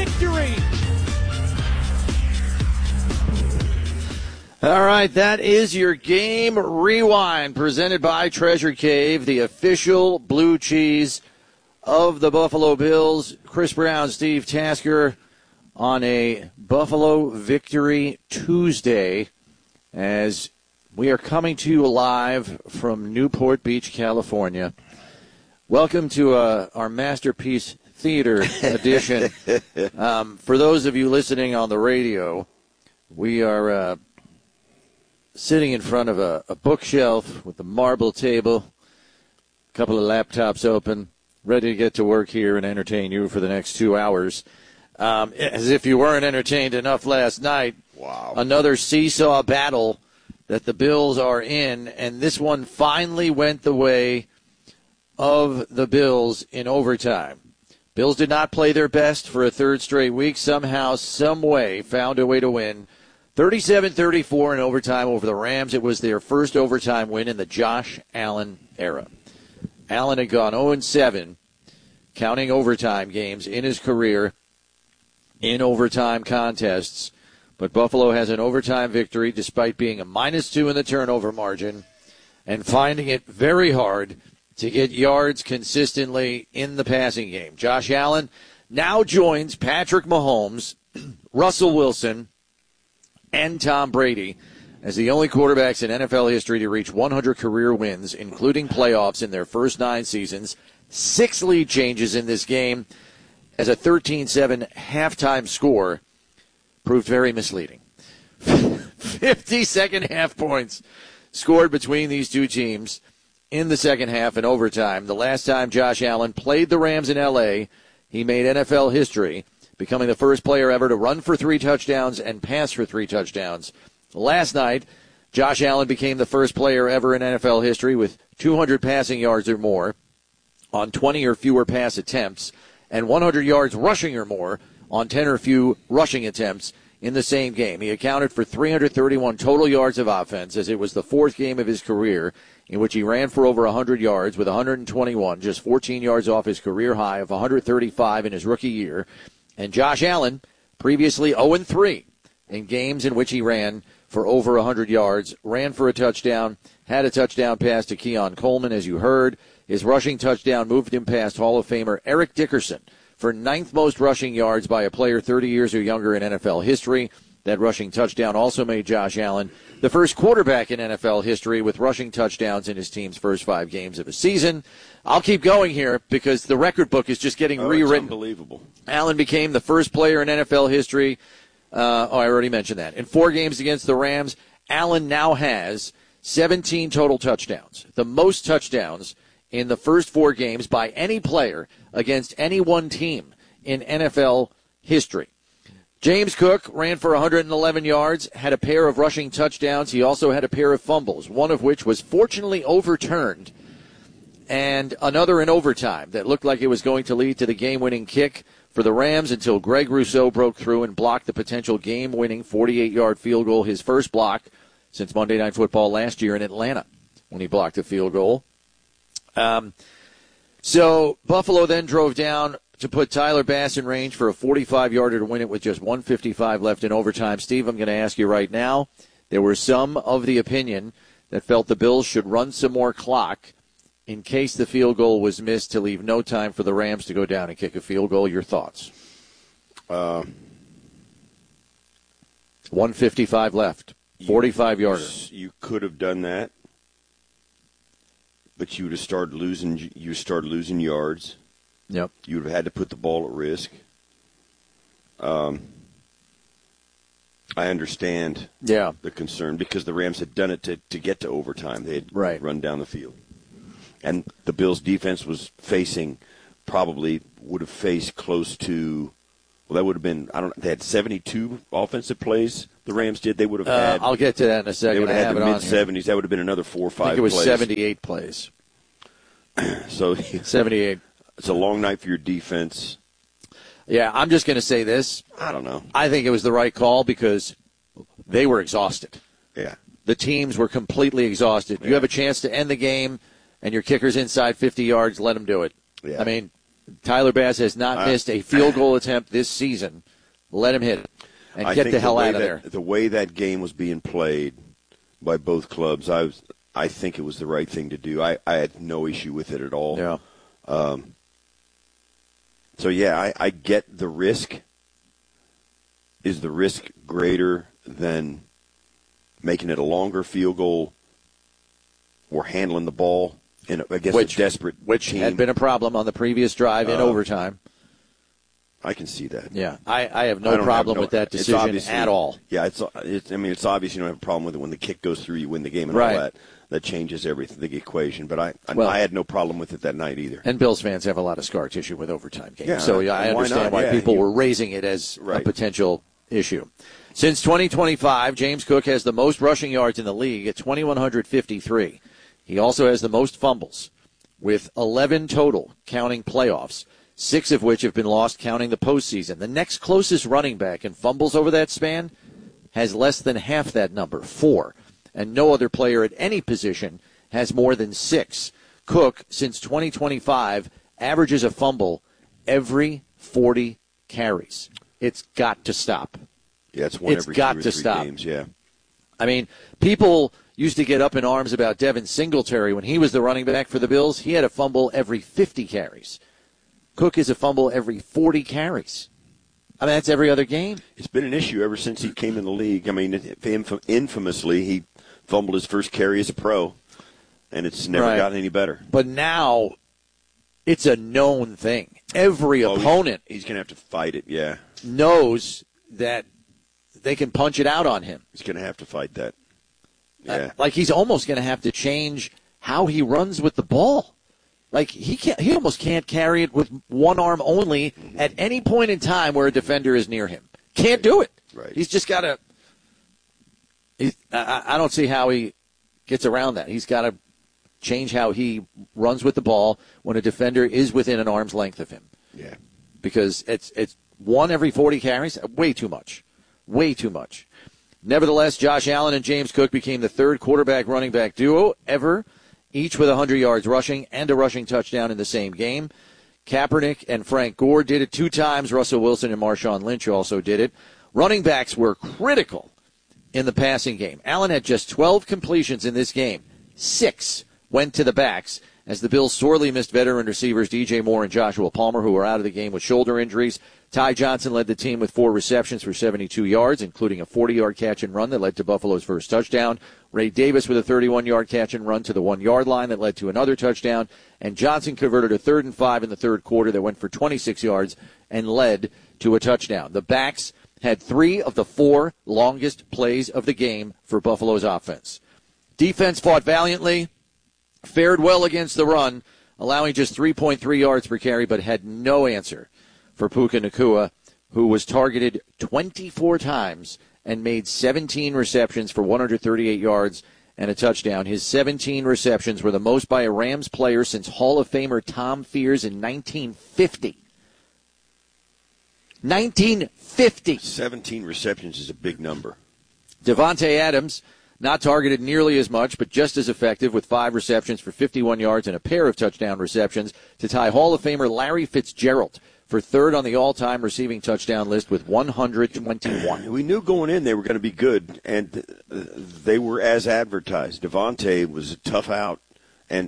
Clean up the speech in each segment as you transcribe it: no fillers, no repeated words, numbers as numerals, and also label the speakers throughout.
Speaker 1: victory.
Speaker 2: All right, that is your Game Rewind presented by Treasure Cave, the official blue cheese of the Buffalo Bills. Chris Brown, Steve Tasker on a Buffalo Victory Tuesday as we are coming to you live from Newport Beach, California. Welcome to our Masterpiece Theater edition. For those of you listening on the radio, we are sitting in front of a bookshelf with a marble table, a couple of laptops open, ready to get to work here and entertain you for the next 2 hours. As if you weren't entertained enough last night.
Speaker 3: Wow.
Speaker 2: Another seesaw battle that the Bills are in, and this one finally went the way of the Bills in overtime. Bills did not play their best for a third straight week. Somehow, some way, found a way to win. 37-34 in overtime over the Rams. It was their first overtime win in the Josh Allen era. Allen had gone 0-7, counting overtime games in his career in overtime contests. But Buffalo has an overtime victory despite being a -2 in the turnover margin and finding it very hard to get yards consistently in the passing game. Josh Allen now joins Patrick Mahomes, Russell Wilson, and Tom Brady as the only quarterbacks in NFL history to reach 100 career wins, including playoffs in their first 9 seasons. 6 lead changes in this game as a 13-7 halftime score proved very misleading. 50 second-half points scored between these two teams in the second half in overtime. The last time Josh Allen played the Rams in L.A., he made NFL history, becoming the first player ever to run for 3 touchdowns and pass for 3 touchdowns. Last night, Josh Allen became the first player ever in NFL history with 200 passing yards or more on 20 or fewer pass attempts and 100 yards rushing or more on 10 or few rushing attempts in the same game. He accounted for 331 total yards of offense as it was the 4th game of his career in which he ran for over 100 yards with 121, just 14 yards off his career high of 135 in his rookie year. And Josh Allen, previously 0-3 in games in which he ran for over 100 yards, ran for a touchdown, had a touchdown pass to Keon Coleman, as you heard. His rushing touchdown moved him past Hall of Famer Eric Dickerson for 9th most rushing yards by a player 30 years or younger in NFL history. That rushing touchdown also made Josh Allen the first quarterback in NFL history with rushing touchdowns in his team's first 5 games of a season. I'll keep going here because the record book is just getting rewritten.
Speaker 3: It's unbelievable.
Speaker 2: Allen became the first player in NFL history. I already mentioned that. In 4 games against the Rams, Allen now has 17 total touchdowns, the most touchdowns in the first 4 games by any player against any one team in NFL history. James Cook ran for 111 yards, had a pair of rushing touchdowns. He also had a pair of fumbles, one of which was fortunately overturned, and another in overtime that looked like it was going to lead to the game-winning kick for the Rams until Greg Rousseau broke through and blocked the potential game-winning 48-yard field goal, his first block since Monday Night Football last year in Atlanta when he blocked a field goal. So Buffalo then drove down to put Tyler Bass in range for a 45-yarder to win it with just 1:55 left in overtime. Steve, I'm going to ask you right now, there were some of the opinion that felt the Bills should run some more clock in case the field goal was missed to leave no time for the Rams to go down and kick a field goal. Your thoughts? 1:55 left, 45-yarder.
Speaker 3: You could have done that, but you would have started losing yards.
Speaker 2: Yep.
Speaker 3: You would have had to put the ball at risk. I understand the concern because the Rams had done it to get to overtime. They had run down the field. And the Bills' defense was would have faced close to, well, that would have been, they had 72 offensive plays the Rams did. They would have had.
Speaker 2: I'll get to that in a second.
Speaker 3: They would have had the mid-70s. That would have been another 4 or 5 plays.
Speaker 2: I think it was 78 plays.
Speaker 3: So
Speaker 2: 78.
Speaker 3: It's a long night for your defense.
Speaker 2: Yeah, I'm just going to say this.
Speaker 3: I don't know.
Speaker 2: I think it was the right call because they were exhausted.
Speaker 3: Yeah.
Speaker 2: The teams were completely exhausted. Yeah. You have a chance to end the game, and your kicker's inside 50 yards, let them do it.
Speaker 3: Yeah.
Speaker 2: I mean, Tyler Bass has not missed a field goal attempt this season. Let him hit it and get the hell out of there.
Speaker 3: The way that game was being played by both clubs, I think it was the right thing to do. I had no issue with it at all.
Speaker 2: Yeah.
Speaker 3: I get the risk. Is the risk greater than making it a longer field goal or handling the ball against a desperate team?
Speaker 2: Had been a problem on the previous drive in overtime.
Speaker 3: I can see that.
Speaker 2: Yeah, I have no problem with that decision at all.
Speaker 3: Yeah, it's obvious you don't have a problem with it when the kick goes through, you win the game and all that. That changes everything, the equation. But I had no problem with it that night either.
Speaker 2: And Bills fans have a lot of scar tissue with overtime games.
Speaker 3: Yeah,
Speaker 2: so I understand why people were raising it as a potential issue. Since 2025, James Cook has the most rushing yards in the league at 2,153. He also has the most fumbles, with 11 total, counting playoffs, 6 of which have been lost counting the postseason. The next closest running back in fumbles over that span has less than half that number, 4. And no other player at any position has more than 6. Cook, since 2025, averages a fumble every 40 carries. It's got to stop.
Speaker 3: Yeah, it's every 2 or 3 games, yeah.
Speaker 2: I mean, people used to get up in arms about Devin Singletary when he was the running back for the Bills. He had a fumble every 50 carries. Cook is a fumble every 40 carries. I mean, that's every other game.
Speaker 3: It's been an issue ever since he came in the league. I mean, infamously, he fumbled his first carry as a pro, and it's never gotten any better.
Speaker 2: But now it's a known thing. Every opponent
Speaker 3: he's going to have to fight it,
Speaker 2: knows that they can punch it out on him.
Speaker 3: He's going to have to fight that. Yeah.
Speaker 2: Like he's almost going to have to change how he runs with the ball. Like he almost can't carry it with one arm only at any point in time where a defender is near him. Can't do it.
Speaker 3: Right.
Speaker 2: He's just got to. I don't see how he gets around that. He's got to change how he runs with the ball when a defender is within an arm's length of him.
Speaker 3: Yeah.
Speaker 2: Because it's 1 every 40 carries. Way too much. Way too much. Nevertheless, Josh Allen and James Cook became the third quarterback-running back duo ever, each with 100 yards rushing and a rushing touchdown in the same game. Kaepernick and Frank Gore did it 2 times. Russell Wilson and Marshawn Lynch also did it. Running backs were critical in the passing game. Allen had just 12 completions in this game. 6 went to the backs as the Bills sorely missed veteran receivers DJ Moore and Joshua Palmer, who were out of the game with shoulder injuries. Ty Johnson led the team with 4 receptions for 72 yards, including a 40-yard catch and run that led to Buffalo's first touchdown. Ray Davis with a 31-yard catch and run to the 1-yard line that led to another touchdown. And Johnson converted a 3rd and 5 in the third quarter that went for 26 yards and led to a touchdown. The backs had 3 of the 4 longest plays of the game for Buffalo's offense. Defense fought valiantly, fared well against the run, allowing just 3.3 yards per carry, but had no answer for Puka Nacua, who was targeted 24 times and made 17 receptions for 138 yards and a touchdown. His 17 receptions were the most by a Rams player since Hall of Famer Tom Fears in 1950. 1950.
Speaker 3: 17 receptions is a big number.
Speaker 2: Devontae Adams, not targeted nearly as much, but just as effective with 5 receptions for 51 yards and a pair of touchdown receptions to tie Hall of Famer Larry Fitzgerald for 3rd on the all-time receiving touchdown list with 121.
Speaker 3: We knew going in they were going to be good, and they were as advertised. Devontae was a tough out, and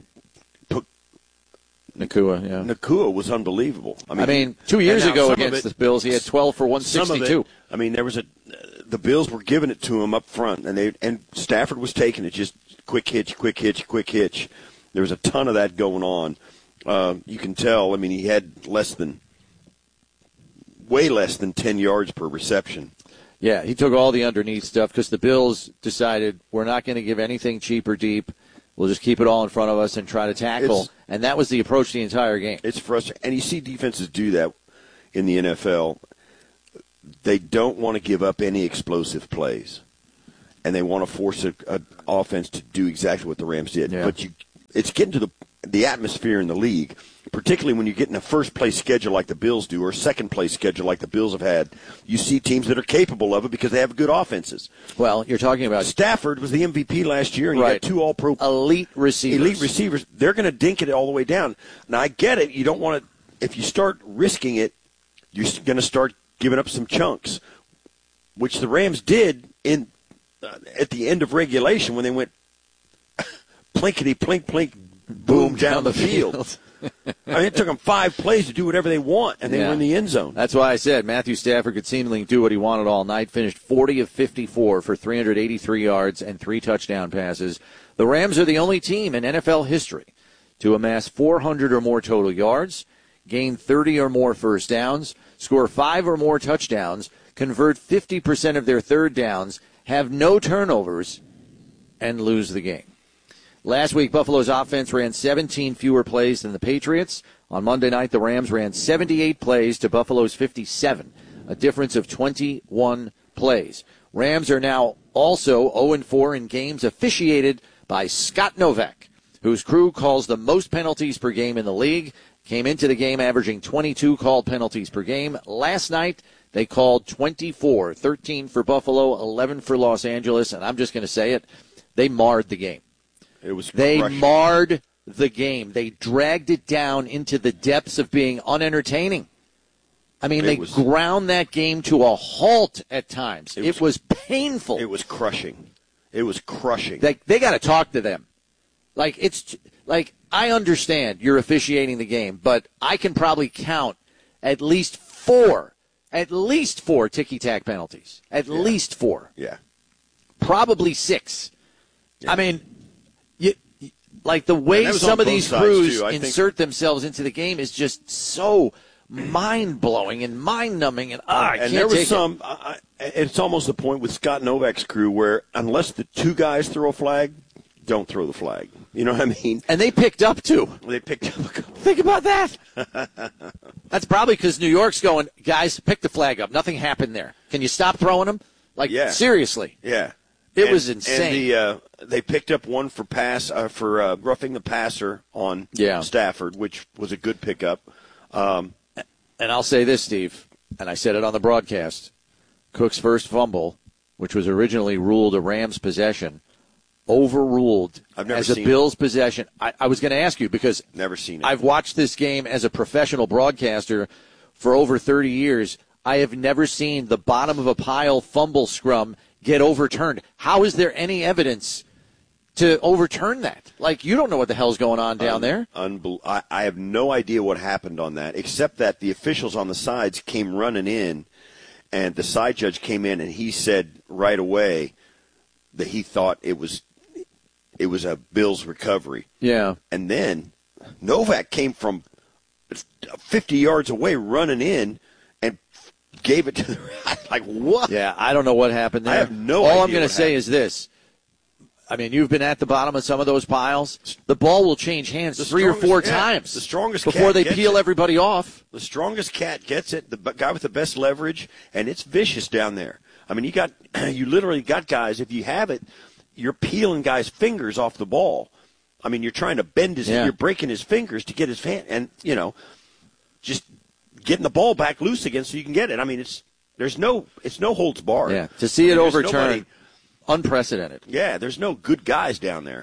Speaker 3: Nacua was unbelievable. I mean
Speaker 2: 2 years ago against the Bills, he had 12 for 162.
Speaker 3: The Bills were giving it to him up front, and Stafford was taking it, just quick hitch. There was a ton of that going on. You can tell. I mean, he had way less than 10 yards per reception.
Speaker 2: Yeah, he took all the underneath stuff because the Bills decided we're not going to give anything cheap or deep. We'll just keep it all in front of us and try to tackle. And that was the approach the entire game.
Speaker 3: It's frustrating. And you see defenses do that in the NFL. They don't want to give up any explosive plays. And they want to force an offense to do exactly what the Rams did.
Speaker 2: Yeah.
Speaker 3: But it's getting to the atmosphere in the league, particularly when you get in a first-place schedule like the Bills do or a second-place schedule like the Bills have had. You see teams that are capable of it because they have good offenses.
Speaker 2: Well, you're talking about
Speaker 3: Stafford was the MVP last year, and you got 2 all-pro
Speaker 2: elite receivers.
Speaker 3: They're going to dink it all the way down. Now, I get it. You don't want to if you start risking it, you're going to start giving up some chunks, which the Rams did at the end of regulation when they went plinkety plink plink boom down the field. I mean, it took them 5 plays to do whatever they want, and they were in the end zone.
Speaker 2: That's why I said Matthew Stafford could seemingly do what he wanted all night. Finished 40 of 54 for 383 yards and 3 touchdown passes. The Rams are the only team in NFL history to amass 400 or more total yards, gain 30 or more first downs, score 5 or more touchdowns, convert 50% of their third downs, have no turnovers, and lose the game. Last week, Buffalo's offense ran 17 fewer plays than the Patriots. On Monday night, the Rams ran 78 plays to Buffalo's 57, a difference of 21 plays. Rams are now also 0-4 in games officiated by Scott Novak, whose crew calls the most penalties per game in the league. Came into the game averaging 22 called penalties per game. Last night, they called 24, 13 for Buffalo, 11 for Los Angeles, and I'm just going to say it, they marred the game. They marred the game. They dragged it down into the depths of being unentertaining. I mean, they ground that game to a halt at times. It was painful.
Speaker 3: It was crushing. It was crushing.
Speaker 2: They got to talk to them. I understand you're officiating the game, but I can probably count at least four ticky-tack penalties. At least 4.
Speaker 3: Yeah.
Speaker 2: Probably 6. Yeah. I mean, the way some of these crews insert themselves into the game is just so mind-blowing and mind-numbing. And I can't
Speaker 3: there was
Speaker 2: take
Speaker 3: some. It's almost the point with Scott Novak's crew where unless the 2 guys throw a flag, don't throw the flag. You know what I mean?
Speaker 2: And they picked up 2.
Speaker 3: They picked up a couple.
Speaker 2: Think about that. That's probably because New York's going, guys, pick the flag up. Nothing happened there. Can you stop throwing them? Seriously.
Speaker 3: Yeah.
Speaker 2: It was insane.
Speaker 3: And they picked up one for roughing the passer on Stafford, which was a good pickup.
Speaker 2: And I'll say this, Steve, and I said it on the broadcast. Cook's first fumble, which was originally ruled a Rams possession, overruled as a Bills possession. I was going to ask you because
Speaker 3: never seen it.
Speaker 2: I've watched this game as a professional broadcaster for over 30 years. I have never seen the bottom of a pile fumble scrum get overturned. How is there any evidence to overturn that? You don't know what the hell's going on down there.
Speaker 3: I have no idea what happened on that, except that the officials on the sides came running in, and the side judge came in, and he said right away that he thought it was a Bills recovery.
Speaker 2: Yeah.
Speaker 3: And then Novak came from 50 yards away running in and gave it to the what?
Speaker 2: Yeah, I don't know what happened there.
Speaker 3: I have no idea.
Speaker 2: All I'm going to say is this. I mean, you've been at the bottom of some of those piles. The ball will change hands 3 or 4 times before they peel everybody off.
Speaker 3: The strongest cat gets it, the guy with the best leverage, and it's vicious down there. I mean, you literally got guys, if you have it, you're peeling guys' fingers off the ball. I mean, you're trying to bend you're breaking his fingers to get his hand, and, just getting the ball back loose again so you can get it. I mean, it's no holds barred.
Speaker 2: Yeah, to see it overturned, unprecedented.
Speaker 3: Yeah, there's no good guys down there.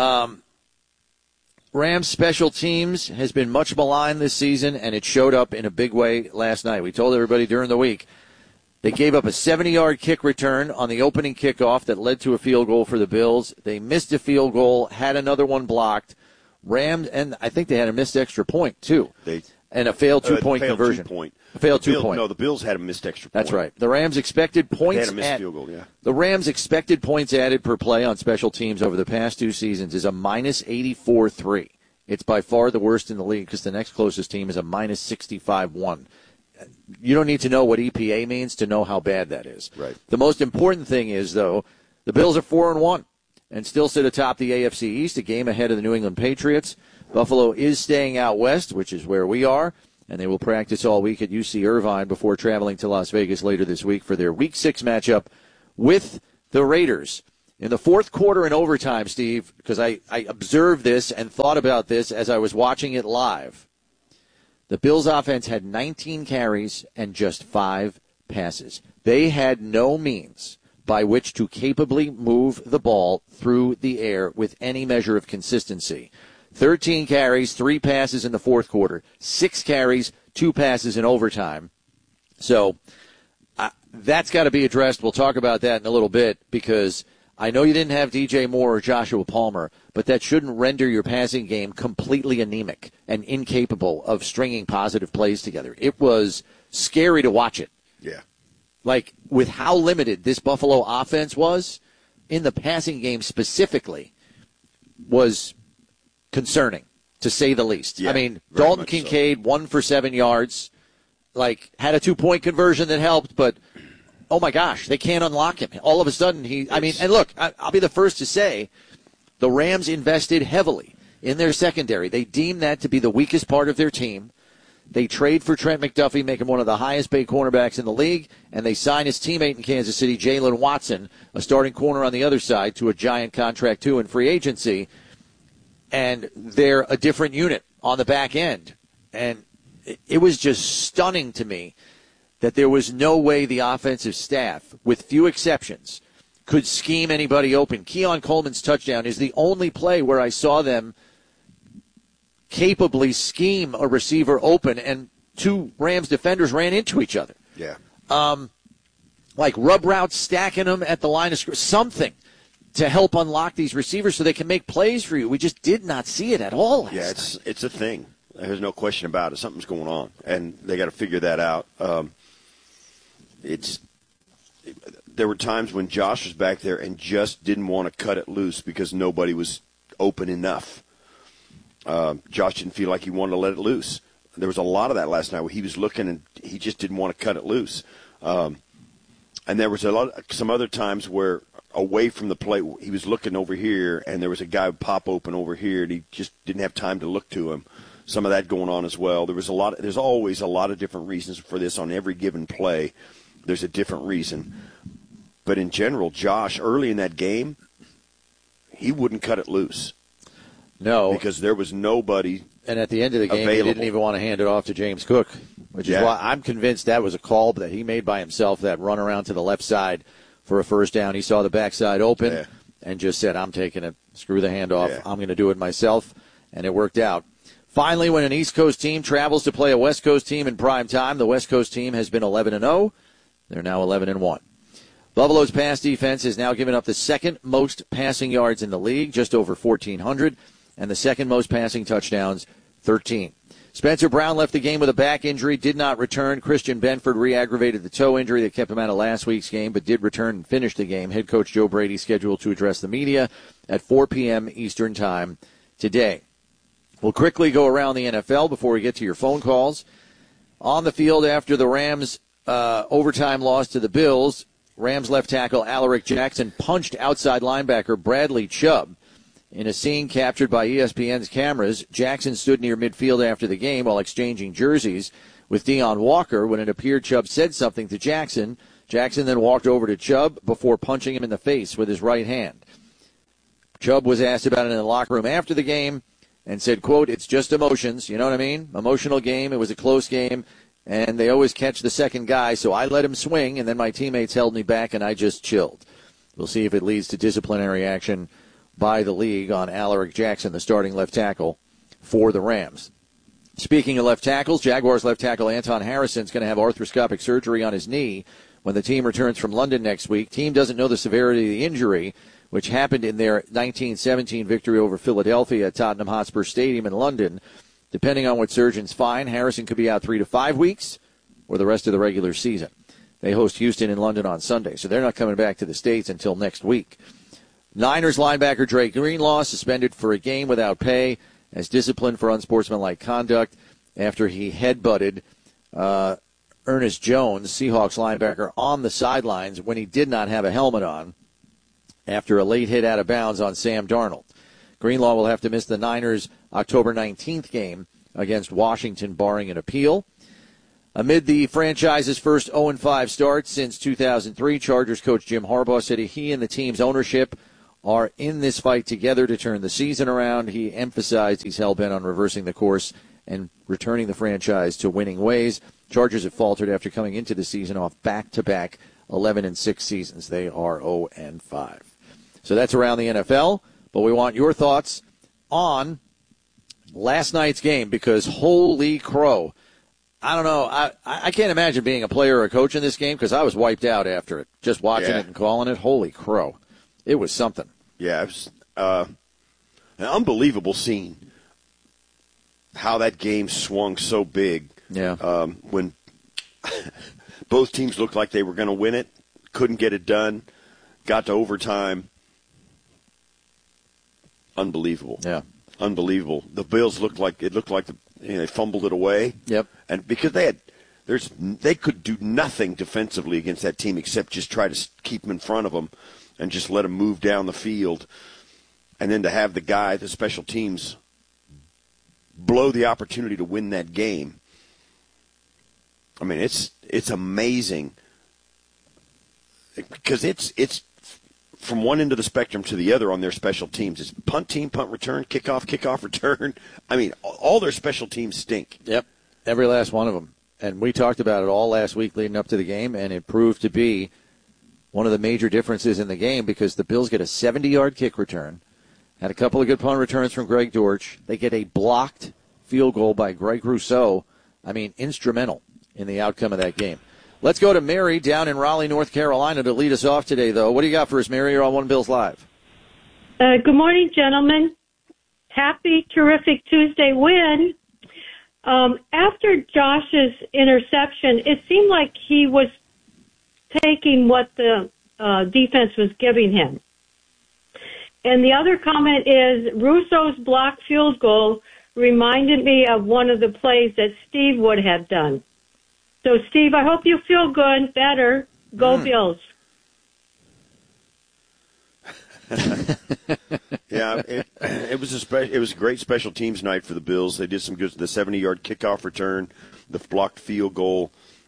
Speaker 2: Rams special teams has been much maligned this season, and it showed up in a big way last night. We told everybody during the week they gave up a 70-yard kick return on the opening kickoff that led to a field goal for the Bills. They missed a field goal, had another one blocked. Rams, and I think they had a missed extra point, too. And a failed two-point conversion. A failed two-point.
Speaker 3: No, the Bills had a missed extra point.
Speaker 2: That's right. The Rams expected points.
Speaker 3: They had a missed field goal, yeah.
Speaker 2: The Rams expected points added per play on special teams over the past 2 seasons is a minus 84.3. It's by far the worst in the league because the next closest team is a minus 65.1. You don't need to know what EPA means to know how bad that is.
Speaker 3: Right.
Speaker 2: The most important thing is, though, the Bills are 4-1 and still sit atop the AFC East, a game ahead of the New England Patriots. Buffalo is staying out west, which is where we are, and they will practice all week at UC Irvine before traveling to Las Vegas later this week for their Week 6 matchup with the Raiders. In the fourth quarter and overtime, Steve, because I observed this and thought about this as I was watching it live, the Bills' offense had 19 carries and just 5 passes. They had no means by which to capably move the ball through the air with any measure of consistency. 13 carries, 3 passes in the fourth quarter, 6 carries, 2 passes in overtime. So that's got to be addressed. We'll talk about that in a little bit because I know you didn't have DJ Moore or Joshua Palmer, but that shouldn't render your passing game completely anemic and incapable of stringing positive plays together. It was scary to watch it.
Speaker 3: Yeah.
Speaker 2: Like, with how limited this Buffalo offense was, in the passing game specifically, was concerning, to say the least.
Speaker 3: Yeah,
Speaker 2: I mean, Dalton Kincaid, 1 for 7 yards, had a 2-point conversion that helped, but oh my gosh, they can't unlock him. All of a sudden, and look, I'll be the first to say, the Rams invested heavily in their secondary. They deemed that to be the weakest part of their team. They trade for Trent McDuffie, make him one of the highest paid cornerbacks in the league, and they sign his teammate in Kansas City, Jalen Watson, a starting corner on the other side, to a giant contract too in free agency. And they're a different unit on the back end. And it was just stunning to me that there was no way the offensive staff, with few exceptions, could scheme anybody open. Keon Coleman's touchdown is the only play where I saw them capably scheme a receiver open, and 2 Rams defenders ran into each other.
Speaker 3: Yeah.
Speaker 2: Rub routes, stacking them at the line of scrimmage, something to help unlock these receivers so they can make plays for you. We just did not see it at all last night.
Speaker 3: It's a thing. There's no question about it. Something's going on, and they got to figure that out. There were times when Josh was back there and just didn't want to cut it loose because nobody was open enough. Josh didn't feel like he wanted to let it loose. There was a lot of that last night where he was looking and he just didn't want to cut it loose. And there was some other times where away from the plate, he was looking over here and there was a guy who pop open over here and he just didn't have time to look to him. Some of that going on as well. There's always a lot of different reasons for this on every given play. There's a different reason. But in general, Josh, early in that game, he wouldn't cut it loose.
Speaker 2: No.
Speaker 3: Because there was nobody
Speaker 2: And at the end of the game,
Speaker 3: available.
Speaker 2: He didn't even want to hand it off to James Cook, which is why I'm convinced that was a call that he made by himself, that run around to the left side for a first down. He saw the backside open and just said, I'm taking it. Screw the handoff.
Speaker 3: Yeah.
Speaker 2: I'm going to do it myself. And it worked out. Finally, when an East Coast team travels to play a West Coast team in prime time, the West Coast team has been 11-0. They're now 11-1. Buffalo's pass defense has now given up the second most passing yards in the league, just over 1,400, and the second most passing touchdowns, 13. Spencer Brown left the game with a back injury, did not return. Christian Benford re-aggravated the toe injury that kept him out of last week's game, but did return and finish the game. Head coach Joe Brady scheduled to address the media at 4 p.m. Eastern Time today. We'll quickly go around the NFL before we get to your phone calls. On the field after the Rams' overtime loss to the Bills, Rams left tackle Alaric Jackson punched outside linebacker Bradley Chubb. In a scene captured by ESPN's cameras, Jackson stood near midfield after the game while exchanging jerseys with Deion Walker. When it appeared Chubb said something to Jackson, Jackson then walked over to Chubb before punching him in the face with his right hand. Chubb was asked about it in the locker room after the game and said, quote, "It's just emotions, you know what I mean? Emotional game, it was a close game, and they always catch the second guy, so I let him swing, and then my teammates held me back, and I just chilled." We'll see if it leads to disciplinary action by the league on Alaric Jackson, the starting left tackle for the Rams. Speaking of left tackles, Jaguars left tackle Anton Harrison is going to have arthroscopic surgery on his knee when the team returns from London next week. Team doesn't know the severity of the injury, which happened in their 1917 victory over Philadelphia at Tottenham Hotspur Stadium in London. Depending on what surgeons find, Harrison could be out 3 to 5 weeks or the rest of the regular season. They host Houston in London on Sunday, so they're not coming back to the States until next week. Niners linebacker Drake Greenlaw suspended for a game without pay as discipline for unsportsmanlike conduct after he headbutted Ernest Jones, Seahawks linebacker, on the sidelines when he did not have a helmet on after a late hit out of bounds on Sam Darnold. Greenlaw will have to miss the Niners' October 19th game against Washington, barring an appeal. Amid the franchise's first 0-5 start since 2003, Chargers coach Jim Harbaugh said he and the team's ownership are in this fight together to turn the season around. He emphasized he's hell-bent on reversing the course and returning the franchise to winning ways. Chargers have faltered after coming into the season off back-to-back 11-6 seasons. They are 0-5. So that's around the NFL, but we want your thoughts on last night's game because holy crow. I don't know. I can't imagine being a player or a coach in this game because I was wiped out after it, just watching it and calling it. Holy crow. It was something.
Speaker 3: Yeah, it was an unbelievable scene, how that game swung so big.
Speaker 2: Yeah.
Speaker 3: When both teams looked like they were going to win it, couldn't get it done, got to overtime. Unbelievable.
Speaker 2: Yeah.
Speaker 3: Unbelievable. The Bills looked like they fumbled it away.
Speaker 2: Yep.
Speaker 3: And because they could do nothing defensively against that team except just try to keep them in front of them and just let them move down the field. And then to have the special teams, blow the opportunity to win that game. I mean, it's amazing because it's from one end of the spectrum to the other on their special teams. It's punt team, punt return, kickoff return. I mean, all their special teams stink.
Speaker 2: Yep, every last one of them. And we talked about it all last week leading up to the game, and it proved to be one of the major differences in the game because the Bills get a 70-yard kick return, had a couple of good punt returns from Greg Dortch. They get a blocked field goal by Greg Rousseau. I mean, instrumental in the outcome of that game. Let's go to Mary down in Raleigh, North Carolina to lead us off today, though. What do you got for us, Mary? You're on One Bills Live.
Speaker 1: Good morning, gentlemen. Happy, terrific Tuesday win. After Josh's interception, it seemed like he was taking what the defense was giving him. And the other comment is Russo's blocked field goal reminded me of one of the plays that Steve would have done. So, Steve, I hope you feel good, better. Go Bills.
Speaker 3: Yeah, it was a great special teams night for the Bills. They did some good. The 70-yard kickoff return, the blocked field goal.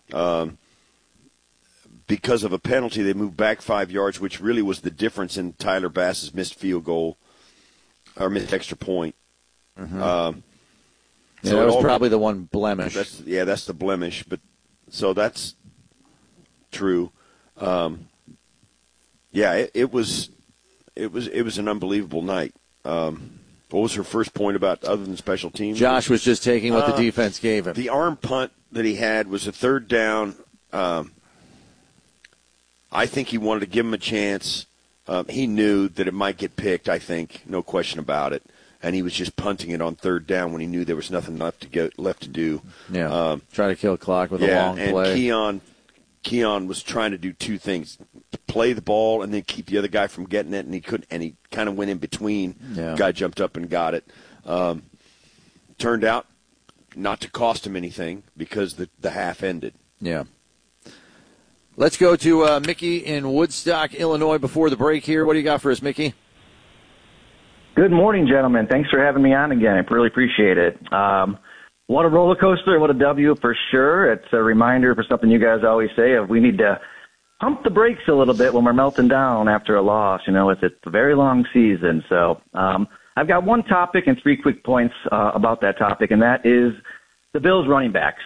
Speaker 3: Because of a penalty, they moved back 5 yards, which really was the difference in Tyler Bass's missed field goal or missed extra point.
Speaker 2: Mm-hmm.
Speaker 3: So
Speaker 2: that was probably the one blemish.
Speaker 3: That's the blemish, but. So that's true. It was an unbelievable night. What was her first point about other than special teams?
Speaker 2: Josh was just taking what the defense gave him.
Speaker 3: The arm punt that he had was a third down. I think he wanted to give him a chance. He knew that it might get picked, I think, no question about it. And he was just punting it on third down when he knew there was nothing left to do.
Speaker 2: Yeah, try to kill the clock with a long play.
Speaker 3: And Keon was trying to do two things: play the ball and then keep the other guy from getting it. And he couldn't. And he kind of went in between. Yeah. Guy jumped up and got it. Turned out not to cost him anything because the half ended.
Speaker 2: Yeah. Let's go to Mickey in Woodstock, Illinois. Before the break here, what do you got for us, Mickey?
Speaker 4: Good morning, gentlemen. Thanks for having me on again. I really appreciate it. What a roller coaster. What a W for sure. It's a reminder for something you guys always say of we need to pump the brakes a little bit when we're melting down after a loss. You know, it's a very long season. So I've got one topic and 3 quick points about that topic, and that is the Bills running backs.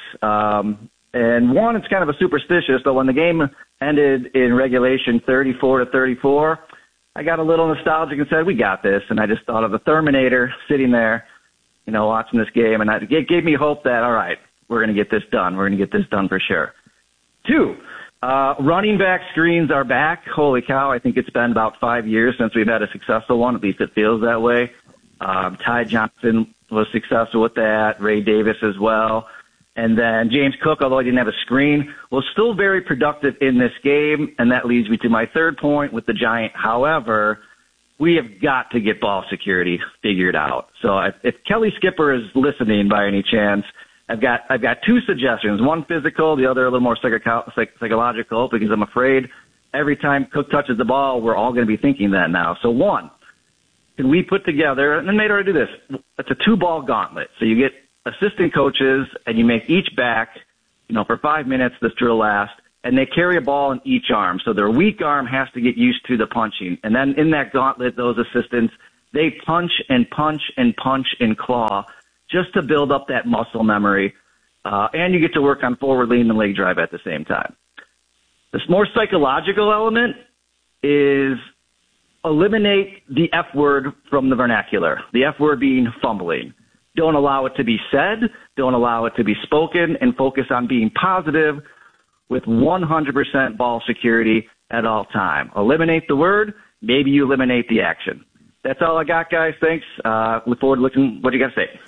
Speaker 4: And one, it's kind of a superstitious, but when the game ended in regulation 34-34, I got a little nostalgic and said, we got this. And I just thought of the Terminator sitting there, you know, watching this game. And it gave me hope that, all right, we're going to get this done. We're going to get this done for sure. 2, running back screens are back. Holy cow. I think it's been about 5 years since we've had a successful one. At least it feels that way. Ty Johnson was successful with that. Ray Davis as well. And then James Cook, although he didn't have a screen, was still very productive in this game. And that leads me to my third point with the Giant. However, we have got to get ball security figured out. So if Kelly Skipper is listening by any chance, I've got 2 suggestions. One physical, the other a little more psychological, because I'm afraid every time Cook touches the ball, we're all going to be thinking that now. So 1, can we put together, and then Nate already do this, it's a 2-ball gauntlet. So you get assistant coaches, and you make each back, you know, for 5 minutes, this drill lasts, and they carry a ball in each arm. So their weak arm has to get used to the punching. And then in that gauntlet, those assistants, they punch and punch and punch and claw just to build up that muscle memory. And you get to work on forward lean and leg drive at the same time. This more psychological element is eliminate the F word from the vernacular, the F word being fumbling. Don't allow it to be said. Don't allow it to be spoken, and focus on being positive with 100% ball security at all time. Eliminate the word. Maybe you eliminate the action. That's all I got, guys. Thanks. Look forward to listening. What do you got to say?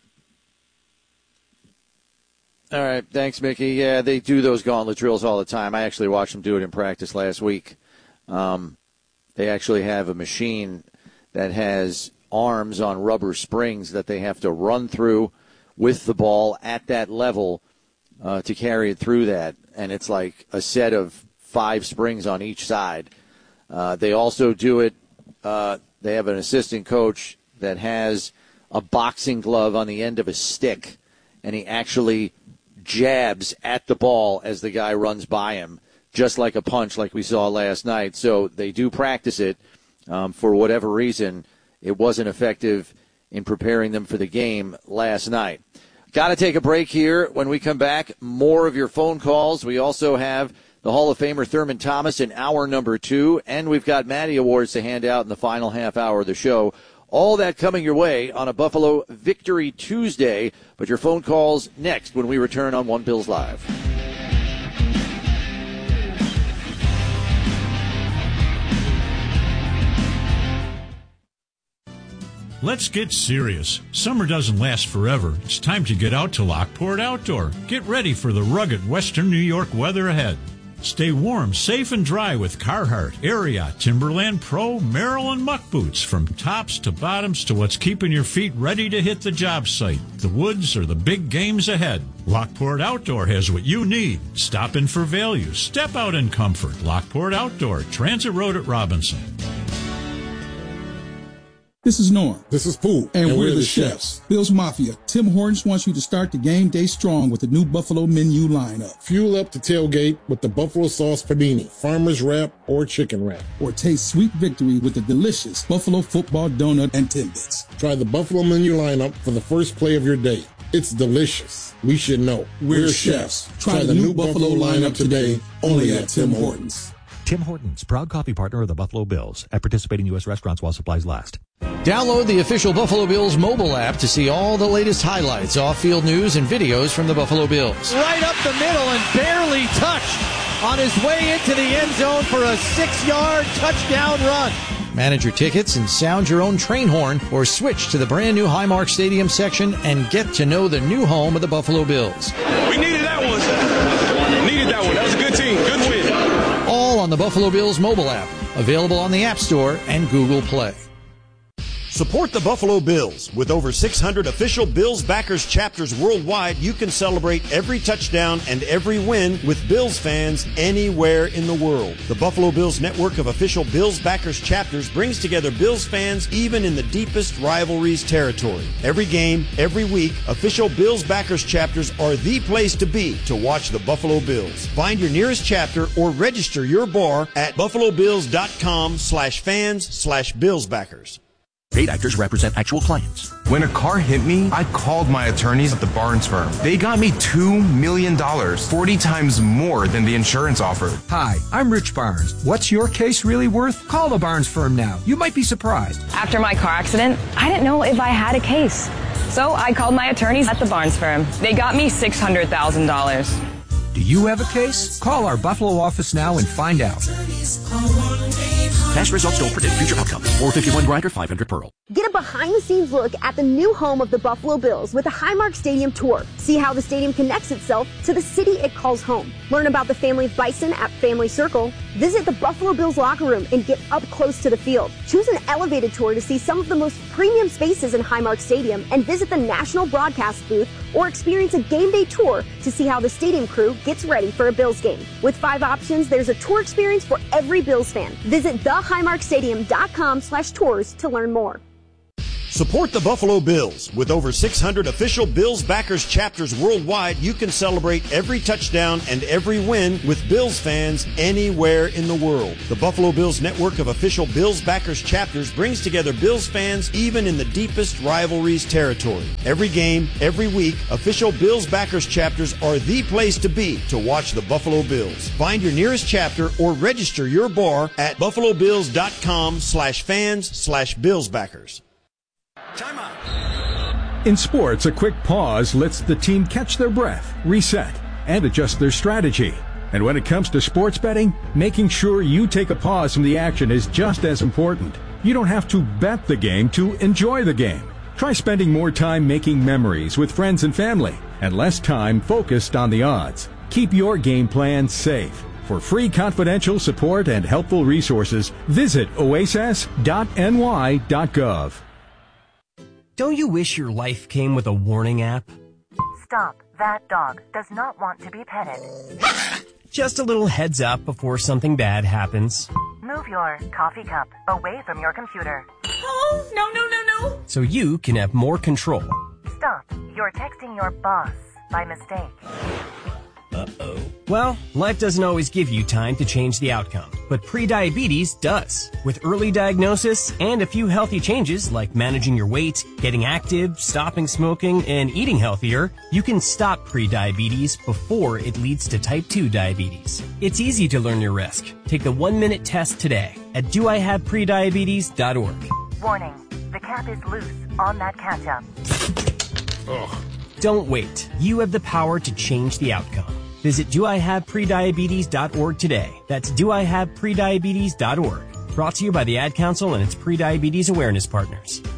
Speaker 2: All right. Thanks, Mickey. Yeah, they do those gauntlet drills all the time. I actually watched them do it in practice last week. They actually have a machine that has arms on rubber springs that they have to run through with the ball at that level to carry it through that. And it's like a set of 5 springs on each side. They also do it. They have an assistant coach that has a boxing glove on the end of a stick, and he actually jabs at the ball as the guy runs by him, just like a punch like we saw last night. So they do practice it. For whatever reason, it wasn't effective in preparing them for the game last night. Got to take a break here. When we come back, more of your phone calls. We also have the Hall of Famer Thurman Thomas in hour number 2, and we've got Maddie Awards to hand out in the final half hour of the show. All that coming your way on a Buffalo Victory Tuesday, but your phone calls next when we return on One Bills Live.
Speaker 5: Let's get serious. Summer doesn't last forever. It's time to get out to Lockport Outdoor. Get ready for the rugged Western New York weather ahead. Stay warm, safe, and dry with Carhartt, Ariat, Timberland Pro, Merrill, and Muck boots. From tops to bottoms to what's keeping your feet ready to hit the job site, the woods, or the big games ahead. Lockport Outdoor has what you need. Stop in for value. Step out in comfort. Lockport Outdoor, Transit Road at Robinson.
Speaker 6: This is Norm.
Speaker 7: This is Pooh.
Speaker 6: And we're the chefs. Bill's Mafia. Tim Hortons wants you to start the game day strong with the new Buffalo menu lineup.
Speaker 7: Fuel up the tailgate with the Buffalo Sauce Panini, Farmer's Wrap, or Chicken Wrap.
Speaker 6: Or taste sweet victory with the delicious Buffalo Football Donut and Timbits.
Speaker 7: Try the Buffalo menu lineup for the first play of your day. It's delicious. We should know.
Speaker 6: We're chefs. Try the new Buffalo lineup today, only at Tim Hortons.
Speaker 8: Tim Hortons, proud coffee partner of the Buffalo Bills, at participating U.S. restaurants while supplies last.
Speaker 2: Download the official Buffalo Bills mobile app to see all the latest highlights, off-field news, and videos from the Buffalo Bills. Right up the middle and barely touched on his way into the end zone for a 6-yard touchdown run. Manage your tickets and sound your own train horn, or switch to the brand new Highmark Stadium section and get to know the new home of the Buffalo Bills.
Speaker 9: We needed that one. Needed that one. That was a good team. Good win.
Speaker 2: All on the Buffalo Bills mobile app, available on the App Store and Google Play.
Speaker 10: Support the Buffalo Bills. With over 600 official Bills backers chapters worldwide, you can celebrate every touchdown and every win with Bills fans anywhere in the world. The Buffalo Bills network of official Bills backers chapters brings together Bills fans even in the deepest rivalries territory. Every game, every week, official Bills backers chapters are the place to be to watch the Buffalo Bills. Find your nearest chapter or register your bar at buffalobills.com/fans/Billsbackers.
Speaker 11: Paid actors represent actual clients.
Speaker 12: When a car hit me, I called my attorneys at the Barnes firm. They got me $2 million, 40 times more than the insurance offered.
Speaker 13: Hi, I'm Rich Barnes. What's your case really worth? Call the Barnes firm now. You might be surprised.
Speaker 14: After my car accident, I didn't know if I had a case. So I called my attorneys at the Barnes firm. They got me $600,000.
Speaker 13: Do you have a case? Call our Buffalo office now and find out.
Speaker 11: Past results don't predict future outcomes. 451 Grinder, 500 Pearl.
Speaker 15: Get a behind-the-scenes look at the new home of the Buffalo Bills with a Highmark Stadium tour. See how the stadium connects itself to the city it calls home. Learn about the family of Bison at Family Circle. Visit the Buffalo Bills locker room and get up close to the field. Choose an elevated tour to see some of the most premium spaces in Highmark Stadium and visit the national broadcast booth or experience a game day tour to see how the stadium crew gets ready for a Bills game. With 5 options, there's a tour experience for every Bills fan. Visit thehighmarkstadium.com/tours to learn more.
Speaker 10: Support the Buffalo Bills. With over 600 official Bills backers chapters worldwide, you can celebrate every touchdown and every win with Bills fans anywhere in the world. The Buffalo Bills network of official Bills backers chapters brings together Bills fans even in the deepest rivalries territory. Every game, every week, official Bills backers chapters are the place to be to watch the Buffalo Bills. Find your nearest chapter or register your bar at buffalobills.com/fans/Billsbackers.
Speaker 9: Time out.
Speaker 16: In sports, a quick pause lets the team catch their breath, reset, and adjust their strategy. And when it comes to sports betting, making sure you take a pause from the action is just as important. You don't have to bet the game to enjoy the game. Try spending more time making memories with friends and family and less time focused on the odds. Keep your game plan safe. For free confidential support and helpful resources, visit oasis.ny.gov.
Speaker 17: Don't you wish your life came with a warning app?
Speaker 18: Stop. That dog does not want to be petted.
Speaker 17: Just a little heads up before something bad happens.
Speaker 18: Move your coffee cup away from your computer.
Speaker 19: Oh, no.
Speaker 17: So you can have more control.
Speaker 18: Stop. You're texting your boss by mistake.
Speaker 17: Uh-oh. Well, life doesn't always give you time to change the outcome, but prediabetes does. With early diagnosis and a few healthy changes like managing your weight, getting active, stopping smoking, and eating healthier, you can stop prediabetes before it leads to type 2 diabetes. It's easy to learn your risk. Take the 1-minute test today at doihaveprediabetes.org.
Speaker 18: Warning, the cap is loose on that ketchup.
Speaker 17: Ugh. Don't wait. You have the power to change the outcome. Visit doihaveprediabetes.org today. That's doihaveprediabetes.org. Brought to you by the Ad Council and its Prediabetes Awareness Partners.